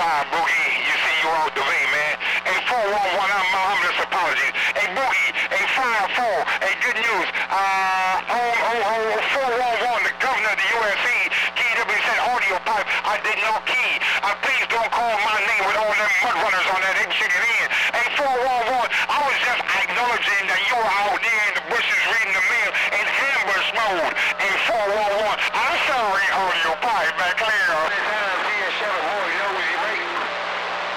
Boogie, you see you out the way, man. Hey, 411, my humblest apologies. Hey, Boogie, hey, 5-4, hey, good news. 411, the governor of the USA, KW said audio pipe, I did no key. Please don't call my name with all them mud runners